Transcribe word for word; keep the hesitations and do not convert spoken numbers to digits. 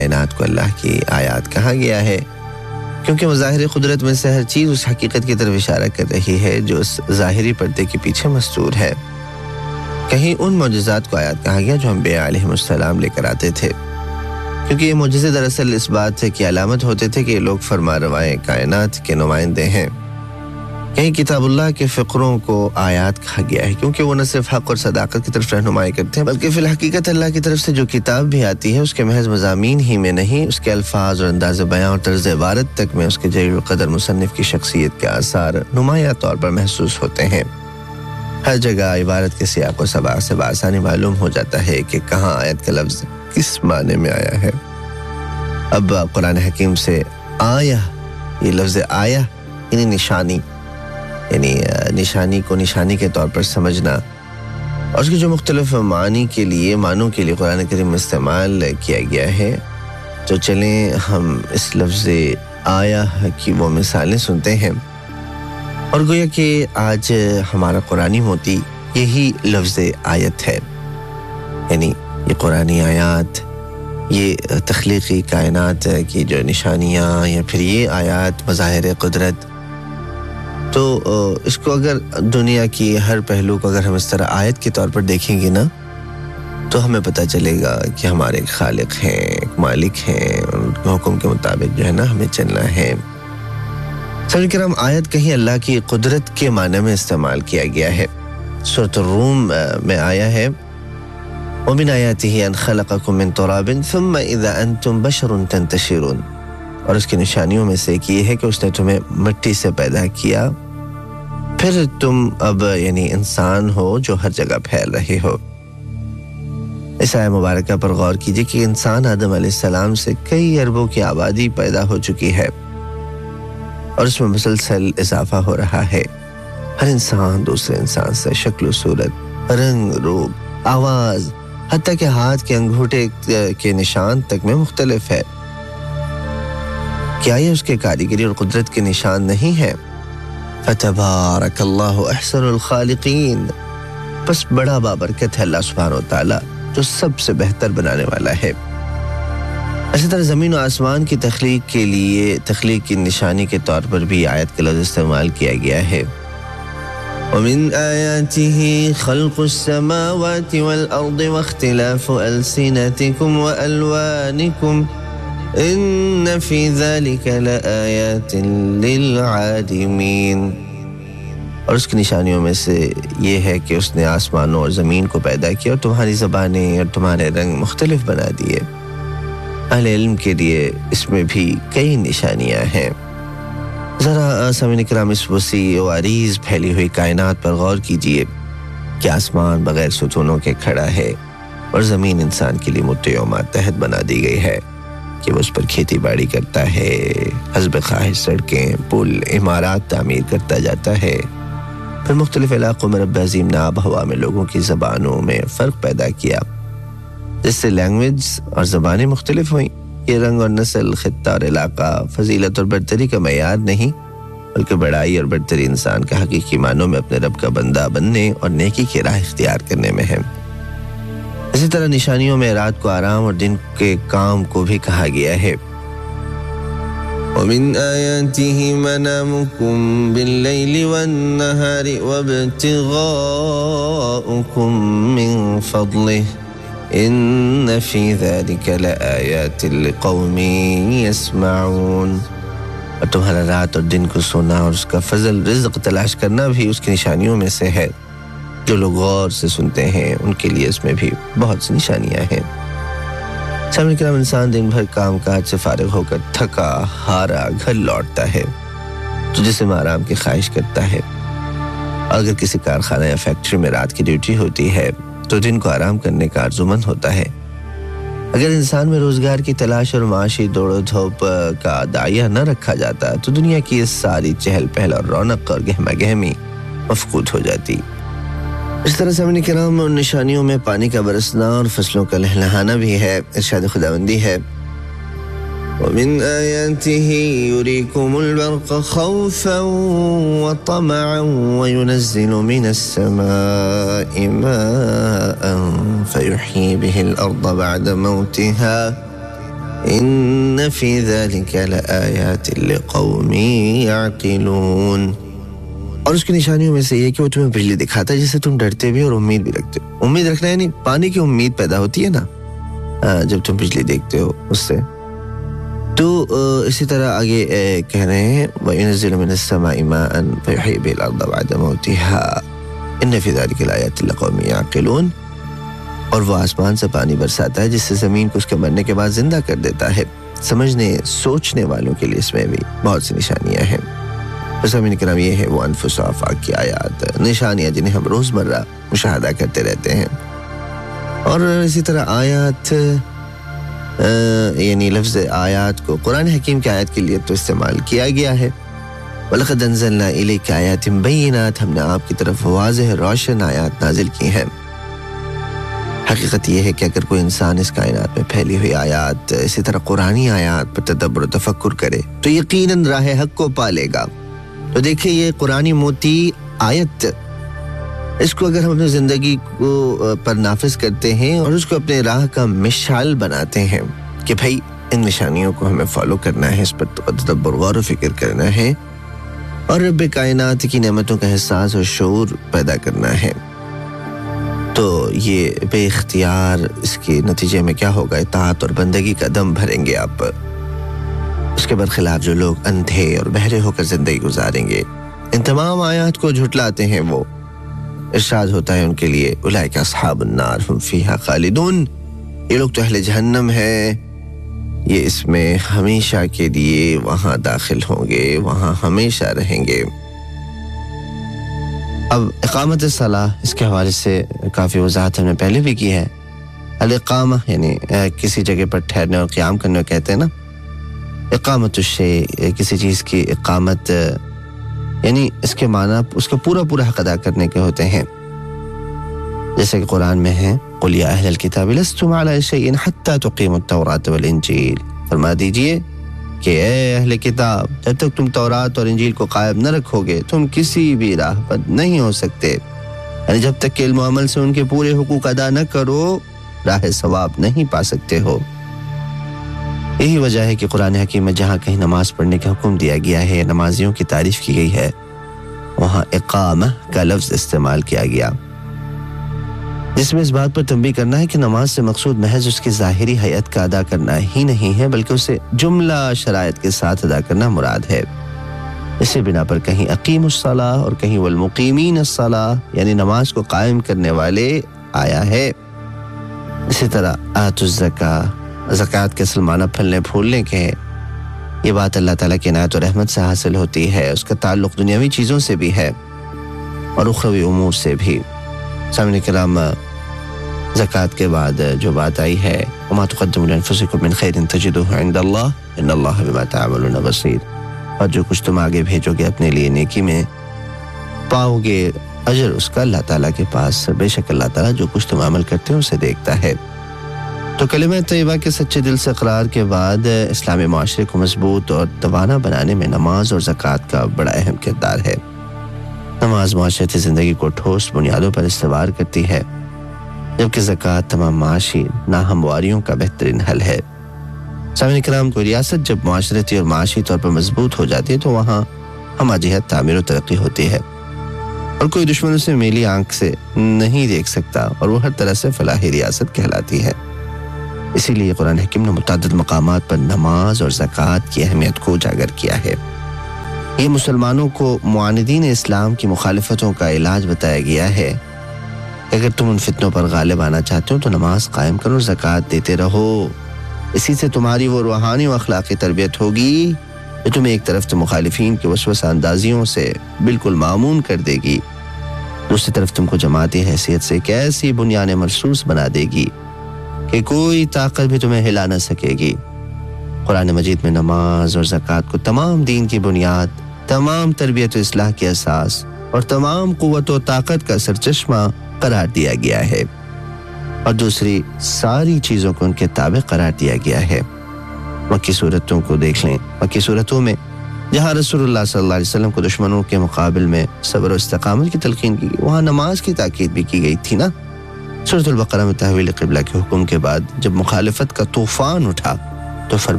کائنات کو اللہ کی آیات کہا گیا ہے کیونکہ مظاہر قدرت میں سے ہر چیز اس حقیقت کی طرف اشارہ کر رہی ہے جو اس ظاہری پردے کے پیچھے مستور ہے۔ کہیں ان معجزات کو آیات کہا گیا جو انبیاء علیہ السلام لے کر آتے تھے، کیونکہ یہ معجزے دراصل اس بات کی علامت ہوتے تھے کہ یہ لوگ فرما روائے کائنات کے نمائندے ہیں۔ کہیں کتاب اللہ کے فقروں کو آیات کہا گیا ہے کیونکہ وہ نہ صرف حق اور صداقت کی طرف رہنمائی کرتے ہیں بلکہ فی الحقیقت اللہ کی طرف سے جو کتاب بھی آتی ہے اس کے محض مضامین ہی میں نہیں، اس کے الفاظ اور انداز بیان اور طرز عبارت تک میں اس کے جلیل القدر مصنف کی شخصیت کے آثار نمایاں طور پر محسوس ہوتے ہیں۔ ہر جگہ عبارت کے سیاق و سباق سے بآسانی معلوم ہو جاتا ہے کہ کہاں آیت کا لفظ کس معنی میں آیا ہے۔ اب قرآن حکیم سے آیا، یہ لفظ آیا یعنی نشانی، یعنی نشانی کو نشانی کے طور پر سمجھنا اور اس کے جو مختلف معنی کے لیے معنوں کے لیے قرآن کریم میں استعمال کیا گیا ہے، تو چلیں ہم اس لفظ آیا کی وہ مثالیں سنتے ہیں اور گویا کہ آج ہمارا قرآنی موتی یہی لفظ آیت ہے، یعنی یہ قرآنی آیات، یہ تخلیقی کائنات کی جو نشانیاں یا پھر یہ آیات مظاہر قدرت، تو اس کو اگر دنیا کی ہر پہلو کو اگر ہم اس طرح آیت کے طور پر دیکھیں گے نا تو ہمیں پتہ چلے گا کہ ہمارے ایک خالق ہیں، ایک مالک ہیں، ان کے حکم کے مطابق جو ہے نا ہمیں چلنا ہے۔ سامعین کرام، آیت کہیں اللہ کی قدرت کے معنی میں استعمال کیا گیا ہے۔ سورۃ الروم میں آیا ہے وَمِنْ آيَاتِهِ أَنْ خَلَقَكُم مِّن تُرَابٍ ثُمَّ إِذَا أَنْتُمْ بَشَرٌ تَنْتَشِرُونَ، اور اس کی نشانیوں میں سے ایک یہ ہے کہ اس نے تمہیں مٹی سے پیدا کیا، پھر تم اب یعنی انسان ہو جو ہر جگہ پھیل رہے ہو۔ اس آیہ مبارکہ پر غور کیجئے کہ انسان آدم علیہ السلام سے کئی اربوں کی آبادی پیدا ہو چکی ہے اور اس میں مسلسل اضافہ ہو رہا ہے۔ ہر انسان دوسرے انسان سے شکل و صورت، رنگ، روپ، آواز، حتیٰ کہ ہاتھ کے انگوٹھے کے نشان تک میں مختلف ہے۔ کیا یہ اس کے کاریگری اور قدرت کے نشان نہیں ہے؟ فَتَبَارَكَ اللَّهُ أَحْسَنُ الْخَالِقِينَ، بس بڑا بابرکت ہے اللہ سبحانہ وتعالی جو سب سے بہتر بنانے والا ہے۔ اسی طرح زمین و آسمان کی تخلیق کے لیے تخلیق کی نشانی کے طور پر بھی آیت کا لفظ استعمال کیا گیا ہے۔ وَمِنْ آيَاتِهِ خَلْقُ السَّمَاوَاتِ وَالْأَرْضِ وَاخْتِلَافُ أَلْسِنَتِكُمْ وَأَلْوَانِكُمْ إِنَّ فِي ذَلِكَ لَآيَاتٍ لِلْعَالِمِينَ، اور اس کی نشانیوں میں سے یہ ہے کہ اس نے آسمانوں اور زمین کو پیدا کیا اور تمہاری زبانیں اور تمہارے رنگ مختلف بنا دیے۔ اہل علم کے لیے اس میں بھی کئی نشانیاں ہیں۔ ذرا سامعین کرام اس وسیع و عریض پھیلی ہوئی کائنات پر غور کیجئے کہ آسمان بغیر ستونوں کے کھڑا ہے اور زمین انسان کے لیے متع و ماتحت بنا دی گئی ہے کہ وہ اس پر کھیتی باڑی کرتا ہے، حسب خواہش سڑکیں، پل، عمارات تعمیر کرتا جاتا ہے۔ پھر مختلف علاقوں میں رب عظیم نے آب ہوا میں لوگوں کی زبانوں میں فرق پیدا کیا، جس سے لینگویج اور زبانیں مختلف ہوئیں۔ یہ رنگ اور نسل، خطہ اور علاقہ فضیلت اور برتری کا معیار نہیں بلکہ بڑائی اور برتری انسان کا حقیقی معنوں میں اپنے رب کا بندہ بننے اور نیکی کی راہ اختیار کرنے میں ہے۔ اسی طرح نشانیوں میں رات کو آرام اور دن کے کام کو بھی کہا گیا ہے۔ وَمِنْ آيَاتِهِ مَنَامُكُمْ بِاللَّيْلِ وَالنَّهَارِ وَابْتِغَاؤُكُمْ مِنْ فَضْلِهِ إِنَّ فِي ذَلِكَ لَآيَاتٍ لِقَوْمٍ يَسْمَعُونَ، اور تمہارا رات اور دن کو سونا اور اس کا فضل رزق تلاش کرنا بھی اس کی نشانیوں میں سے ہے۔ جو لوگ غور سے سنتے ہیں ان کے لیے اس میں بھی بہت سی نشانیاں ہیں۔ سامعین کرام، انسان دن بھر کام کاج سے فارغ ہو کر تھکا ہارا گھر لوٹتا ہے تو جسم آرام کی خواہش کرتا ہے۔ اگر کسی کارخانہ یا فیکٹری میں رات کی ڈیوٹی ہوتی ہے تو دن کو آرام کرنے کا آرزومند ہوتا ہے۔ اگر انسان میں روزگار کی تلاش اور معاشی دوڑ و دھوپ کا داعیہ نہ رکھا جاتا تو دنیا کی یہ ساری چہل پہل اور رونق اور گہما گہمی مفقود ہو جاتی۔ اس طرح سامعین کرام، ان نشانیوں میں پانی کا برسنا اور فصلوں کا لہلہانا بھی ہے۔ ارشاد خداوندی ہے وَمِنْ آيَاتِهِ يُرِيكُمُ الْبَرْقَ خَوْفًا وَطَمَعًا وَيُنَزِّلُ مِنَ السَّمَاءِ مَاءً فَيُحْيِي بِهِ الْأَرْضَ بَعْدَ مَوْتِهَا ان فی ذلک لآیات لقوم یعقلون. اور اس کی نشانیوں میں سے یہ کہ وہ تمہیں بجلی دکھاتا ہے جس سے تم ڈرتے بھی اور امید بھی رکھتے ہو. امید رکھنا یعنی پانی کی امید پیدا ہوتی ہے نا جب تم بجلی دیکھتے ہو اس سے. تو اسی طرح آگے کہہ رہے ہیں وَيُنَزِّلُ مِنَ السَّمَاءِ مَاءً فَيُحْيِي بِهِ الْأَرْضَ بَعْدَ مَوْتِهَا إِنَّ فِي ذَلِكَ لَآيَاتٍ لِقَوْمٍ يَعْقِلُونَ. اور وہ آسمان سے پانی برساتا ہے جس سے زمین کو اس کے مرنے کے بعد زندہ کر دیتا ہے. سمجھنے سوچنے والوں کے لیے اس میں بھی بہت سی نشانیاں ہیں. سامعین کرام یہ ہے وہ انفس و آفاق کی آیات، نشانیاں جنہیں ہم روزمرہ مشاہدہ کرتے رہتے ہیں. اور اسی طرح آیات یعنی لفظ آیات کو قرآن حکیم کی آیات کے لیے تو استعمال کیا گیا ہے. وَلَقَدْ أَنزَلْنَا إِلَيْكَ آیَاتٍ بَيِّنَاتٍ، ہم نے آپ کی طرف واضح روشن آیات نازل کی ہیں. حقیقت یہ ہے کہ اگر کوئی انسان اس کائنات میں پھیلی ہوئی آیات اسی طرح قرآنی آیات پر تدبر و تفکر کرے تو یقیناً راہ حق کو پالے گا. تو دیکھیں یہ قرآنی موتی آیت، اس کو اگر ہم اپنی زندگی کو پر نافذ کرتے ہیں اور اس کو اپنے راہ کا مشعل بناتے ہیں کہ بھائی ان نشانیوں کو ہمیں فالو کرنا ہے، اس پر تدبر غور و فکر کرنا ہے اور رب کائنات کی نعمتوں کا احساس اور شعور پیدا کرنا ہے، تو یہ بے اختیار اس کے نتیجے میں کیا ہوگا؟ اطاعت اور بندگی کا دم بھریں گے آپ. اس کے برخلاف جو لوگ اندھے اور بہرے ہو کر زندگی گزاریں گے، ان تمام آیات کو جھٹلاتے ہیں، وہ ارشاد ہوتا ہے ان کے لیے اولئک اصحاب النار ہم فیہا خالدون، یہ لوگ تو اہل جہنم ہیں، یہ اس میں ہمیشہ کے لیے وہاں داخل ہوں گے، وہاں ہمیشہ رہیں گے. اب اقامت الصلاح اس کے حوالے سے کافی وضاحت ہم نے پہلے بھی کی ہے. الاقامہ یعنی کسی جگہ پر ٹھہرنے اور قیام کرنے کو کہتے ہیں نا. اقامت الشیء کسی چیز کی اقامت یعنی اس کے معنی اس کا پورا پورا حق ادا کرنے کے ہوتے ہیں، جیسے کہ قرآن میں ہے قُلْ يَا أَهْلَ الْكِتَابِ لَسْتُمْ عَلَىٰ شَيْءٍ حَتَّىٰ تُقِيمُوا التَّوْرَاةَ وَالْإِنْجِيلَ، فرما دیجئے کہ اے اہل کتاب جب تک تم تورات اور انجیل کو قائم نہ رکھو گے تم کسی بھی راہ پر نہیں ہو سکتے. یعنی جب تک کہ علم و عمل سے ان کے پورے حقوق ادا نہ کرو راہ ثواب نہیں پا سکتے ہو. یہی وجہ ہے کہ قرآن حکیم میں جہاں کہیں نماز پڑھنے کا حکم دیا گیا ہے، نمازیوں کی تعریف کی گئی ہے، وہاں اقامہ کا لفظ استعمال کیا گیا، جس میں اس بات پر تنبیہ کرنا ہے کہ نماز سے مقصود محض اس کی ظاہری حیت کا ادا کرنا ہی نہیں ہے بلکہ اسے جملہ شرائط کے ساتھ ادا کرنا مراد ہے. اسی بنا پر کہیں اقیم الصلاح اور کہیں والمقیمین الصلاح یعنی نماز کو قائم کرنے والے آیا ہے. اسی طرح آت الزکاۃ، زکوٰۃ کے اصل معنی پھلنے پھولنے کے ہے. یہ بات اللہ تعالیٰ کی عنایت اور رحمت سے حاصل ہوتی ہے، اس کا تعلق دنیاوی چیزوں سے بھی ہے اور اخروی امور سے بھی. سامعین کرام زکوٰۃ کے بعد جو بات آئی ہے وما تقدموا لانفسکم من خیر تجدوہ عند اللہ ان اللہ بما تعملون بصیر، اور جو کچھ تم آگے بھیجو گے اپنے لیے نیکی میں پاؤ گے اجر اس کا اللہ تعالیٰ کے پاس، بے شک اللہ تعالیٰ جو کچھ تم عمل کرتے ہیں اسے دیکھتا ہے. تو کلمہ طیبہ کے سچے دل سے اقرار کے بعد اسلامی معاشرے کو مضبوط اور توانا بنانے میں نماز اور زکوٰۃ کا بڑا اہم کردار ہے. نماز معاشرتی زندگی کو ٹھوس بنیادوں پر استوار کرتی ہے، جبکہ زکوٰۃ تمام معاشی ناہمواریوں کا بہترین حل ہے. سامعین کرام کو ریاست جب معاشرتی اور معاشی طور پر مضبوط ہو جاتی ہے تو وہاں ہمہ جہت تعمیر و ترقی ہوتی ہے اور کوئی دشمن اسے میلی آنکھ سے نہیں دیکھ سکتا اور وہ ہر طرح سے فلاحی ریاست کہلاتی ہے. اسی لیے قرآن حکیم نے متعدد مقامات پر نماز اور زکوٰۃ کی اہمیت کو اجاگر کیا ہے. یہ مسلمانوں کو معاندین اسلام کی مخالفتوں کا علاج بتایا گیا ہے. اگر تم ان فتنوں پر غالب آنا چاہتے ہو تو نماز قائم کرو، زکوٰۃ دیتے رہو، اسی سے تمہاری وہ روحانی و اخلاقی تربیت ہوگی جو تمہیں ایک طرف تو مخالفین کی وسوسہ اندازیوں سے بالکل معمون کر دے گی، دوسری طرف تم کو جماعتی حیثیت سے ایک ایسی بنیاد مرصوص بنا دے گی کہ کوئی طاقت بھی تمہیں ہلا نہ سکے گی. قرآن مجید میں نماز اور زکوٰۃ کو تمام دین کی بنیاد، تمام تربیت و اصلاح کے اساس اور تمام قوت و طاقت کا سرچشمہ قرار دیا گیا ہے، اور دوسری ساری چیزوں کو ان کے تابع قرار دیا گیا ہے. مکی صورتوں کو دیکھ لیں، مکی صورتوں میں جہاں رسول اللہ صلی اللہ علیہ وسلم کو دشمنوں کے مقابل میں صبر و استقامت کی تلقین کی گئی، وہاں نماز کی تاکید بھی کی گئی تھی نا. سورۃ البقرہ میں تحویل قبلہ کے حکم کے بعد جب مخالفت کا طوفان اٹھا तो फरमाया